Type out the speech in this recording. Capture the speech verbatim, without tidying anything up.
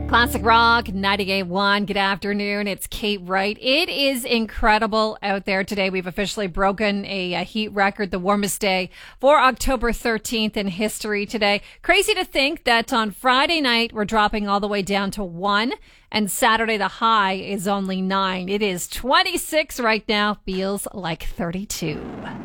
Classic Rock, ninety-eight point one. Good afternoon. It's Kate Wright. It is incredible out there today. We've officially broken a, a heat record, the warmest day for October thirteenth in history today. Crazy to think that on Friday night, we're dropping all the way down to one, and Saturday, the high is only nine. It is twenty-six right now. Feels like thirty-two.